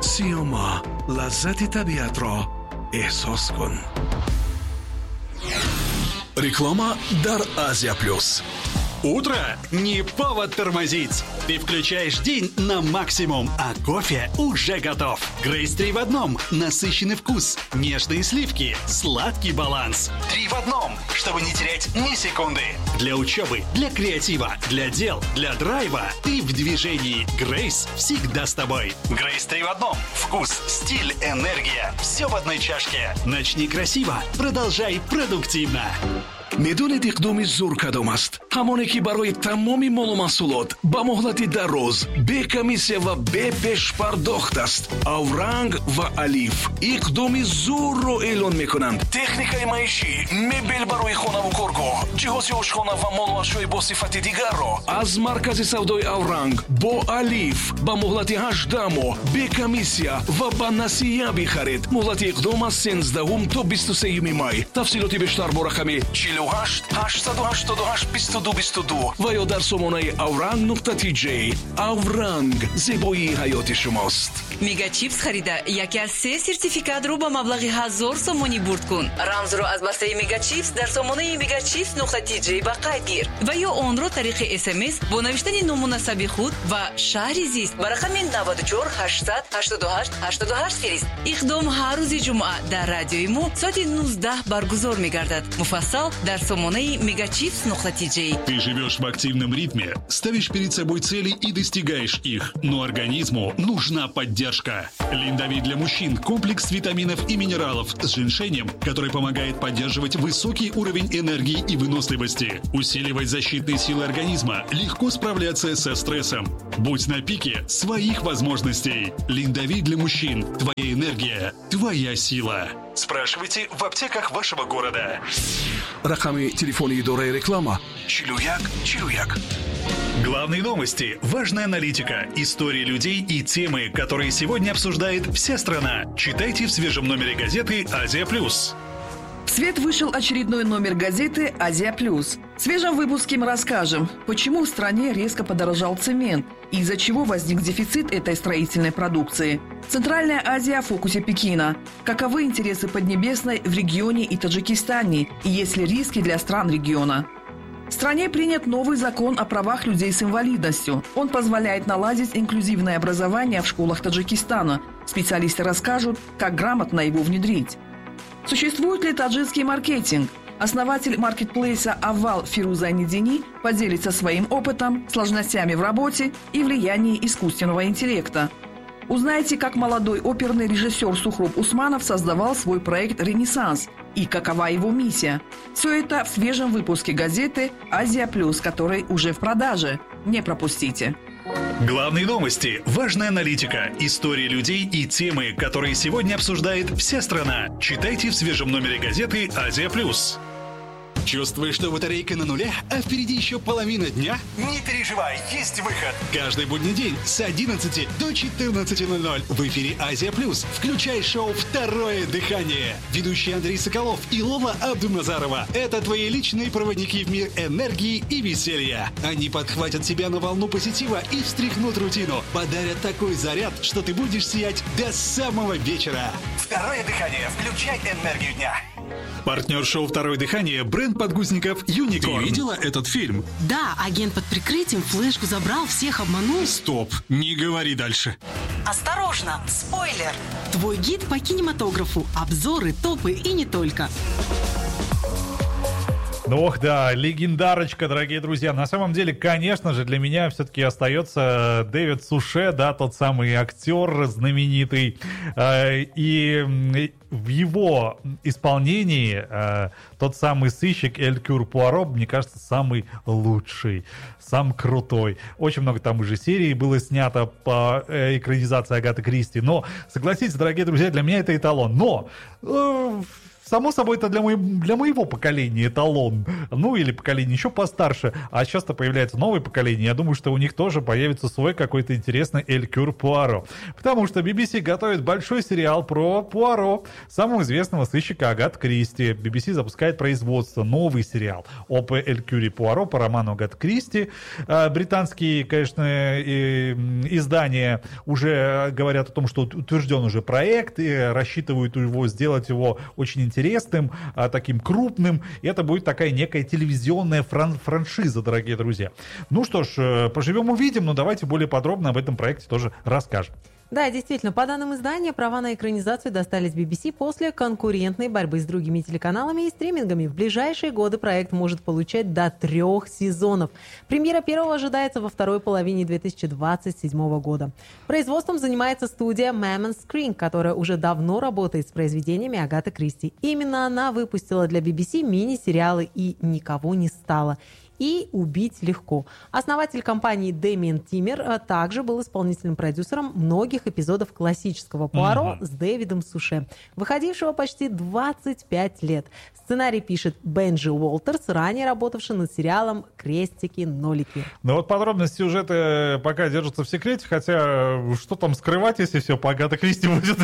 سیوما لذت طبیعت را احساس کن. Реклама «Дар Азия Плюс». Утро не повод тормозить. Ты включаешь день на максимум, а кофе уже готов. Грейс 3 в одном. Насыщенный вкус, нежные сливки, сладкий баланс. 3 в одном, чтобы не терять ни секунды. Для учебы, для креатива, для дел, для драйва. Ты в движении. Грейс всегда с тобой. Грейс 3 в одном. Вкус, стиль, энергия. Все в одной чашке. Начни красиво, продолжай продуктивно. медонед иқдоми зур кадом аст? ҳамоне ки барои тамоми молу маҳсулот ба муҳлати дароз бе комиссия ва бе пешпардохт аст. Авранг ва Алиф иқдоми зурро эълон мекунанд. Техникаи маишӣ, мебел барои хонаву коргоҳ, ҷиҳози ошхона ва молуашёи босифати дигарро аз маркази савдои Авранг бо Алиф ба муҳлати 18 моҳ бе комиссия ва ба насия бихаред. Муҳлати иқдом аз 13 то 23 май. Тафсилоти бештар бо рақами 48 888 2222 ва ё дар сомонаи avrang.tj. Авранг, зебоии ҳаёти шумост. Мегачипс харида яке аз 3 сертификатро ба маблағи 1000 сомонӣ бурд кун. Рамзро аз бастаи Мегачипс дар сомонаи megachipс.tj ба қайд гир ва ё онро тариқи SMS бо навиштани номунасаби худ ва шаҳри зист ба рақами 94 800 88 88 фирист. Иқдом ҳар рӯзи ҷумъа дар радиои мо соати 19 баргузор мегардад. Муфассал дар сомонаи megachipс.tj. Ты живешь в активном ритме, ставишь перед собой цели и достигаешь их, но организму нужна поддержка. Линдави для мужчин – комплекс витаминов и минералов с женьшенем, который помогает поддерживать высокий уровень энергии и выносливости, усиливать защитные силы организма, легко справляться со стрессом. Будь на пике своих возможностей. Линдави для мужчин – твоя энергия, твоя сила. Спрашивайте в аптеках вашего города. Рақами телефони идораи реклама 4141. Главные новости, важная аналитика, истории людей и темы, которые сегодня обсуждает вся страна. Читайте в свежем номере газеты «Азия Плюс». В свет вышел очередной номер газеты «Азия Плюс». В свежем выпуске мы расскажем, почему в стране резко подорожал цемент и из-за чего возник дефицит этой строительной продукции. Центральная Азия в фокусе Пекина. Каковы интересы Поднебесной в регионе и Таджикистане, и есть ли риски для стран региона. В стране принят новый закон о правах людей с инвалидностью. Он позволяет наладить инклюзивное образование в школах Таджикистана. Специалисты расскажут, как грамотно его внедрить. Существует ли таджикский маркетинг? Основатель маркетплейса «Авал» Фируза Нидини поделится своим опытом, сложностями в работе и влиянием искусственного интеллекта. Узнайте, как молодой оперный режиссер Сухроб Усманов создавал свой проект «Ренессанс» и какова его миссия. Все это в свежем выпуске газеты «Азия Плюс», который уже в продаже. Не пропустите. Главные новости, важная аналитика, истории людей и темы, которые сегодня обсуждает вся страна. Читайте в свежем номере газеты «Азия Плюс». Чувствуешь, что батарейка на нуле, а впереди еще половина дня? Не переживай, есть выход. Каждый будний день с 11 до 14:00 в эфире «Азия Плюс». Включай шоу «Второе дыхание». Ведущие Андрей Соколов и Лола Абдуназарова – это твои личные проводники в мир энергии и веселья. Они подхватят тебя на волну позитива и встряхнут рутину. Подарят такой заряд, что ты будешь сиять до самого вечера. «Второе дыхание». Включай энергию дня. Партнер шоу «Второе дыхание» – бренд подгузников «Юникорн». Ты видела этот фильм? Да, агент под прикрытием флешку забрал, всех обманул. Стоп, не говори дальше. Осторожно, спойлер! Твой гид по кинематографу, обзоры, топы и не только. Ну ох, да, легендарочка, дорогие друзья. На самом деле, конечно же, для меня все-таки остается Дэвид Суше, да, тот самый актер знаменитый. И в его исполнении тот самый сыщик Эркюль Пуаро, мне кажется, самый лучший, самый крутой. Очень много там уже серий было снято по экранизации Агаты Кристи. Но, согласитесь, дорогие друзья, для меня это эталон. Но само собой, это для моего поколения эталон. Ну, или поколение еще постарше. А сейчас-то появляется новое поколение. Я думаю, что у них тоже появится свой какой-то интересный Эркюль Пуаро. Потому что BBC готовит большой сериал про Пуаро, самого известного сыщика Агаты Кристи. BBC запускает производство, новый сериал об Эркюле Пуаро по роману Агаты Кристи. Британские, конечно, издания уже говорят о том, что утвержден уже проект, и рассчитывают сделать его очень интересным, таким крупным. И это будет такая некая телевизионная франшиза, дорогие друзья. Ну что ж, поживем увидим, но давайте более подробно об этом проекте тоже расскажем. Да, действительно, по данным издания, права на экранизацию достались BBC после конкурентной борьбы с другими телеканалами и стримингами. В ближайшие годы проект может получать до 3 сезонов. Премьера первого ожидается во второй половине 2027 года. Производством занимается студия Mammoth Screen, которая уже давно работает с произведениями Агаты Кристи. Именно она выпустила для BBC мини-сериалы «И никого не стало» и «Убить легко». Основатель компании Дэмиен Тиммер также был исполнительным продюсером многих эпизодов классического Пуаро с Дэвидом Суше, выходившего почти 25 лет. Сценарий пишет Бенджи Уолтерс, ранее работавший над сериалом «Крестики-нолики». Ну вот подробности сюжета пока держатся в секрете, хотя что там скрывать, если все по Агате Кристи будет?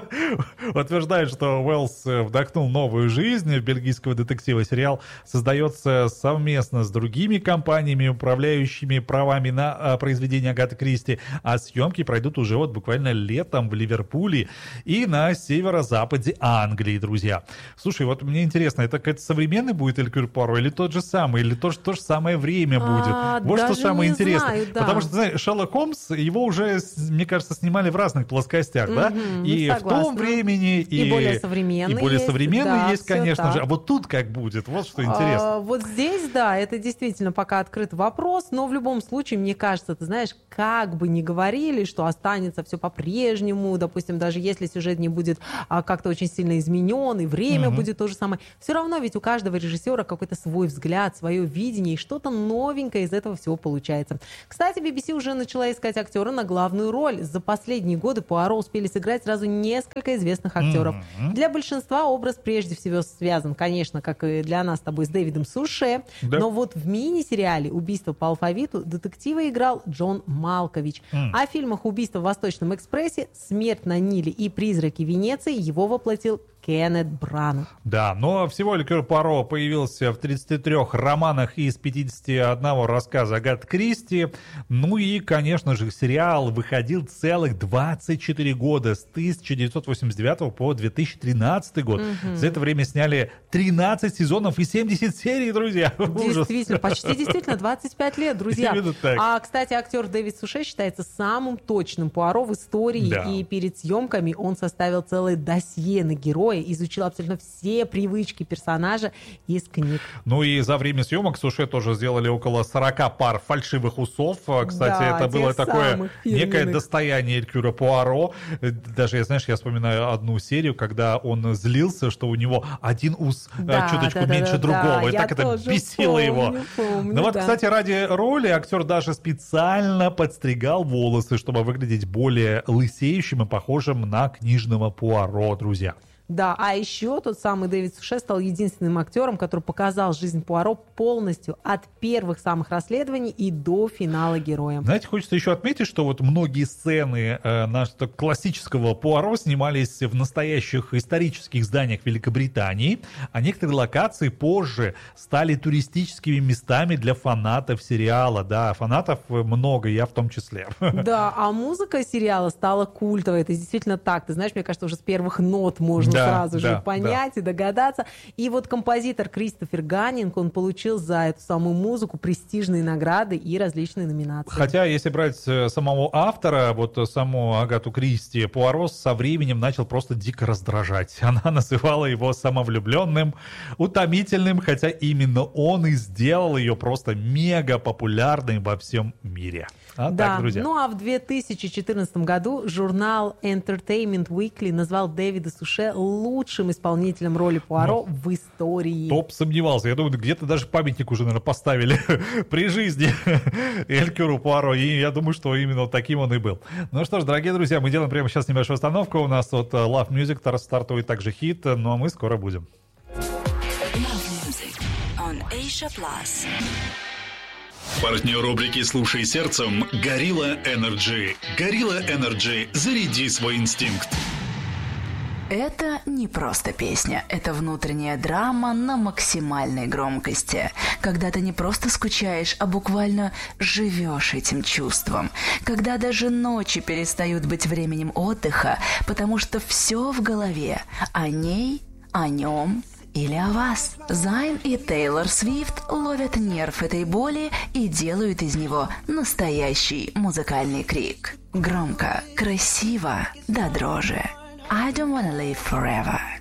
Утверждает, что Уэллс вдохнул новую жизнь в бельгийского детектива. Сериал создается совместно с другими компаниями, управляющими правами на произведение Агаты Кристи, а съемки пройдут уже вот буквально летом в Ливерпуле и на северо-западе Англии, друзья. Слушай, вот мне интересно, это какой-то современный будет Эркюль Пуаро или тот же самый, или то же самое время будет? Вот что самое интересное. Знаю, да. Потому что, знаешь, Шерлок Холмс, его уже, мне кажется, снимали в разных плоскостях, да? И согласна. В том времени, и более современный есть, конечно же. А вот тут как будет? Вот что интересно. Вот здесь, да, это действительно пока открыт вопрос, но в любом случае, мне кажется, ты знаешь, как бы ни говорили, что останется все по-прежнему, допустим, даже если сюжет не будет как-то очень сильно изменен, и время будет то же самое, все равно ведь у каждого режиссера какой-то свой взгляд, свое видение, и что-то новенькое из этого всего получается. Кстати, BBC уже начала искать актера на главную роль. За последние годы Пуаро успели сыграть сразу несколько известных актеров. Для большинства образ прежде всего связан, конечно, как и для нас с тобой, с Дэвидом Суше, но вот в мини-сериале «Убийство по алфавиту» детектива играл Джон Малкович. А в фильмах «Убийство в Восточном экспрессе», «Смерть на Ниле» и «Призраки Венеции» его воплотил Кеннет Брана. Да, но всего Эркюль Пуаро появился в 33 романах из 51 рассказа Агаты Кристи. Ну и, конечно же, сериал выходил целых 24 года, с 1989 по 2013 год. За это время сняли 13 сезонов и 70 серий, друзья. Действительно, почти действительно 25 лет, друзья. Именно так. А, кстати, актер Дэвид Суше считается самым точным Пуаро в истории. Да. И перед съемками он составил целое досье на героя, изучил абсолютно все привычки персонажа из книг. Ну и за время съемок Суше тоже сделали около 40 пар фальшивых усов. Кстати, да, это было такое некое достояние Эркюля Пуаро. Даже, я вспоминаю одну серию, когда он злился, что у него один ус чуточку меньше другого. И так это бесило его. Помню, ну вот, кстати, ради роли актер даже специально подстригал волосы, чтобы выглядеть более лысеющим и похожим на книжного Пуаро, друзья. Да, а еще тот самый Дэвид Суше стал единственным актером, который показал жизнь Пуаро полностью от первых самых расследований и до финала героя. Знаете, хочется еще отметить, что вот многие сцены нашего классического Пуаро снимались в настоящих исторических зданиях Великобритании, а некоторые локации позже стали туристическими местами для фанатов сериала. Да, фанатов много, я в том числе. Да, а музыка сериала стала культовой. Это действительно так. Ты знаешь, мне кажется, уже с первых нот можно сразу же понять и догадаться. И вот композитор Кристофер Ганнинг, он получил за эту самую музыку престижные награды и различные номинации. Хотя, если брать самого автора, вот саму Агату Кристи, Пуаро со временем начал просто дико раздражать. Она называла его самовлюбленным, утомительным, хотя именно он и сделал ее просто мега популярной во всем мире. Да. Да. Друзья. Ну а в 2014 году журнал Entertainment Weekly назвал Дэвида Суше лучшим исполнителем роли Пуаро в истории. Топ сомневался. Я думаю, где-то даже памятник уже, наверное, поставили при жизни Эркюлу Пуаро. И я думаю, что именно вот таким он и был. Ну что ж, дорогие друзья, мы делаем прямо сейчас небольшую остановку. У нас вот Love Music стартует также хит, ну а мы скоро будем. Партнер рубрики «Слушай сердцем» Gorilla Energy. Gorilla Energy. Заряди свой инстинкт. Это не просто песня, это внутренняя драма на максимальной громкости. Когда ты не просто скучаешь, а буквально живешь этим чувством. Когда даже ночи перестают быть временем отдыха, потому что все в голове о ней, о нем или о вас. Зайн и Тейлор Свифт ловят нерв этой боли и делают из него настоящий музыкальный крик. Громко, красиво, до дрожи. I don't wanna live forever.